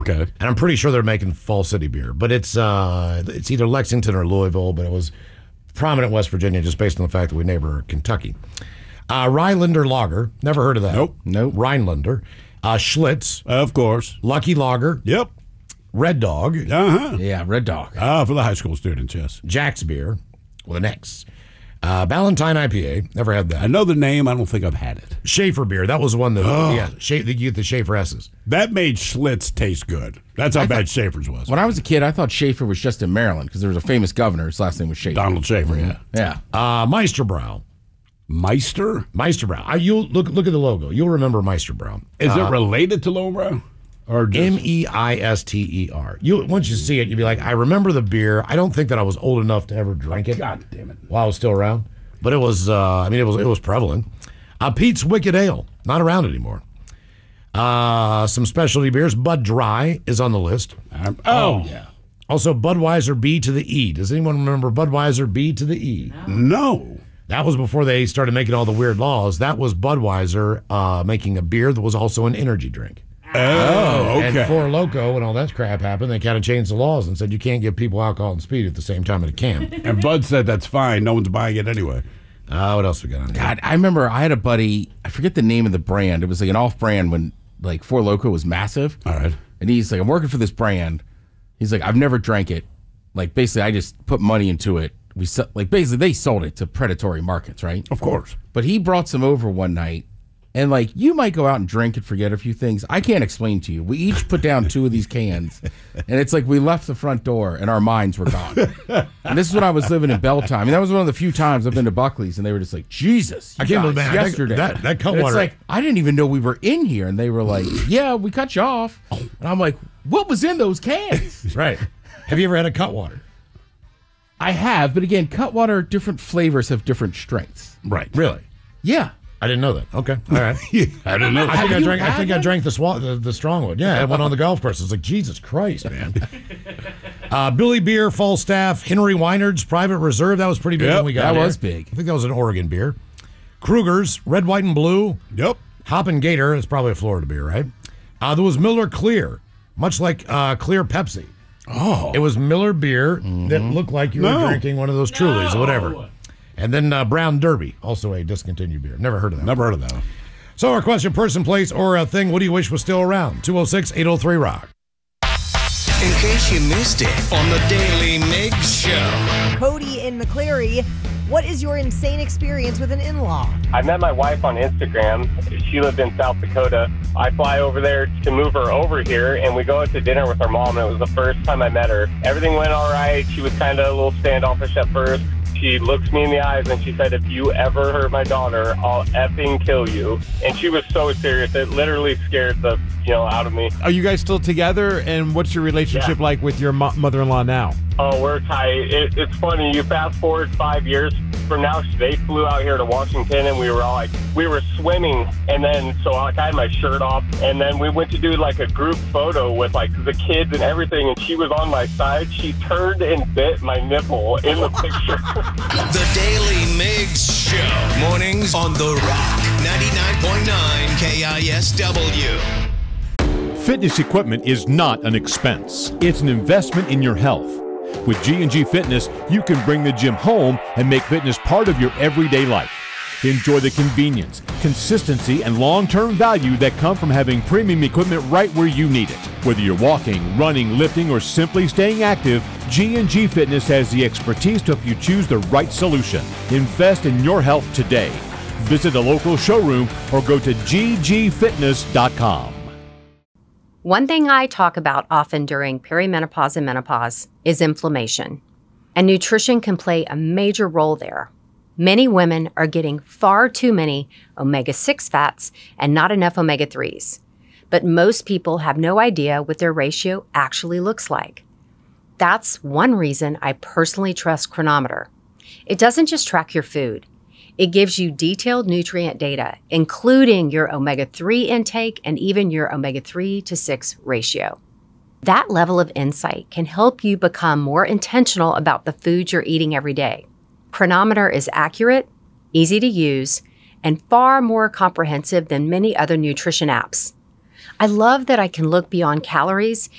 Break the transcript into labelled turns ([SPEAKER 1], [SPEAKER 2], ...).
[SPEAKER 1] Okay.
[SPEAKER 2] And I'm pretty sure they're making Fall City beer, but it's either Lexington or Louisville, but it was prominent West Virginia just based on the fact that we neighbor Kentucky. Rhinelander Lager, never heard of that.
[SPEAKER 1] Nope.
[SPEAKER 2] Rhinelander. Schlitz.
[SPEAKER 1] Of course.
[SPEAKER 2] Lucky Lager.
[SPEAKER 1] Yep.
[SPEAKER 2] Red Dog.
[SPEAKER 1] Uh-huh.
[SPEAKER 3] Yeah, Red Dog.
[SPEAKER 1] For the high school students, yes.
[SPEAKER 2] Jack's Beer with an X. Ballantine IPA, never had that.
[SPEAKER 1] I know the name. I don't think I've had it.
[SPEAKER 2] Schaefer Beer, that was the one that, you get the Schaefer S's.
[SPEAKER 1] That made Schlitz taste good. That's how bad Schaefer's was.
[SPEAKER 3] When I was a kid, I thought Schaefer was just in Maryland because there was a famous governor. His last name was Schaefer.
[SPEAKER 1] Donald Schaefer,
[SPEAKER 3] Yeah.
[SPEAKER 2] Meisterbrow.
[SPEAKER 1] Meister?
[SPEAKER 2] You look at the logo. You'll remember Meisterbrow.
[SPEAKER 1] Is it related to lowbrow? Or just...
[SPEAKER 2] Meister. Once you see it, you'll be like, I remember the beer. I don't think that I was old enough to ever drink it.
[SPEAKER 1] God damn it.
[SPEAKER 2] While I was still around. But it was, it was prevalent. Pete's Wicked Ale, not around anymore. Some specialty beers. Bud Dry is on the list.
[SPEAKER 1] Yeah.
[SPEAKER 2] Also, Budweiser B to the E. Does anyone remember Budweiser B to the E?
[SPEAKER 1] No.
[SPEAKER 2] That was before they started making all the weird laws. That was Budweiser making a beer that was also an energy drink.
[SPEAKER 1] Oh, okay.
[SPEAKER 2] And Four Loko and all that crap happened. They kind of changed the laws and said you can't give people alcohol and speed at the same time in a can.
[SPEAKER 1] And Bud said that's fine. No one's buying it anyway.
[SPEAKER 2] What else we got on here?
[SPEAKER 3] God, I remember I had a buddy, I forget the name of the brand. It was like an off-brand when like Four Loko was massive.
[SPEAKER 1] All right.
[SPEAKER 3] And he's like, I'm working for this brand. He's like, I've never drank it. Like, basically, I just put money into it. Basically, they sold it to predatory markets, right?
[SPEAKER 1] Of course.
[SPEAKER 3] But he brought some over one night. And, like, you might go out and drink and forget a few things. I can't explain to you. We each put down 2 of these cans. And it's like we left the front door and our minds were gone. And this is when I was living in Beltime. I mean, that was one of the few times I've been to Buckley's. And they were just like, Jesus.
[SPEAKER 2] I can't believe that.
[SPEAKER 3] Yesterday.
[SPEAKER 2] That Cutwater.
[SPEAKER 3] It's like, I didn't even know we were in here. And they were like, yeah, we cut you off. And I'm like, what was in those cans?
[SPEAKER 2] Right. Have you ever had a Cutwater?
[SPEAKER 3] I have. But again, Cutwater, different flavors have different strengths.
[SPEAKER 1] Right.
[SPEAKER 2] Really?
[SPEAKER 3] Yeah.
[SPEAKER 2] I didn't know that. Okay, all right.
[SPEAKER 1] I didn't know.
[SPEAKER 2] I think I drank the strong one. Yeah, I went on the golf course. It's like Jesus Christ, man. Billy Beer, Falstaff, Henry Weinard's Private Reserve. That was pretty big when we got
[SPEAKER 3] that
[SPEAKER 2] here.
[SPEAKER 3] was big.
[SPEAKER 2] I think that was an Oregon beer. Kruger's Red, White, and Blue.
[SPEAKER 1] Yep.
[SPEAKER 2] Hop and Gator. It's probably a Florida beer, right? There was Miller Clear, much like Clear Pepsi.
[SPEAKER 1] Oh.
[SPEAKER 2] It was Miller beer that looked like you were drinking one of those Trulies or whatever. And then Brown Derby, also a discontinued beer. Never heard of that.
[SPEAKER 1] Never heard of that one.
[SPEAKER 2] So our question, person, place, or a thing, what do you wish was still around? 206-803-ROCK.
[SPEAKER 4] In case you missed it on the Daily Migs Show.
[SPEAKER 5] Cody in McCleary, what is your insane experience with an in-law?
[SPEAKER 6] I met my wife on Instagram. She lived in South Dakota. I fly over there to move her over here, and we go out to dinner with her mom. It was the first time I met her. Everything went all right. She was kind of a little standoffish at first. She looks me in the eyes and she said, if you ever hurt my daughter, I'll effing kill you. And she was so serious. It literally scared the, out of me.
[SPEAKER 7] Are you guys still together? And what's your relationship like with your mother-in-law now?
[SPEAKER 6] Oh, we're tight. It's funny. You fast forward 5 years from now, they flew out here to Washington and we were swimming. And then, so I had my shirt off and then we went to do like a group photo with like the kids and everything. And she was on my side. She turned and bit my nipple in the picture.
[SPEAKER 4] The Daily Migs Show. Mornings on The Rock. 99.9 KISW.
[SPEAKER 8] Fitness equipment is not an expense. It's an investment in your health. With G&G Fitness, you can bring the gym home and make fitness part of your everyday life. Enjoy the convenience, consistency, and long-term value that come from having premium equipment right where you need it. Whether you're walking, running, lifting, or simply staying active, G&G Fitness has the expertise to help you choose the right solution. Invest in your health today. Visit a local showroom or go to ggfitness.com.
[SPEAKER 9] One thing I talk about often during perimenopause and menopause is inflammation, and nutrition can play a major role there. Many women are getting far too many omega-6 fats and not enough omega-3s, but most people have no idea what their ratio actually looks like. That's one reason I personally trust Cronometer. It doesn't just track your food. It gives you detailed nutrient data, including your omega-3 intake and even your omega-3 to 6 ratio. That level of insight can help you become more intentional about the foods you're eating every day. Cronometer is accurate, easy to use, and far more comprehensive than many other nutrition apps. I love that I can look beyond calories